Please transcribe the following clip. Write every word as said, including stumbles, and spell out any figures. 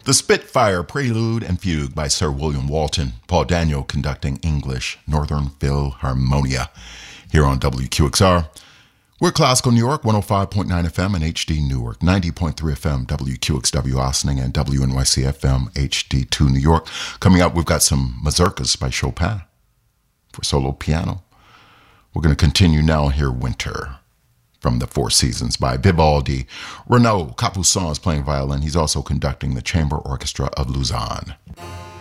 The Spitfire Prelude and Fugue by Sir William Walton, Paul Daniel conducting English Northern Philharmonia here on W Q X R. We're Classical New York, one oh five point nine F M and H D Newark, ninety point three F M, W Q X W Ossining, and W N Y C F M, H D two New York. Coming up, we've got some mazurkas by Chopin for solo piano. We're going to continue now and hear Winter from the Four Seasons by Vivaldi. Renaud Capuçon is playing violin. He's also conducting the Chamber Orchestra of Lausanne.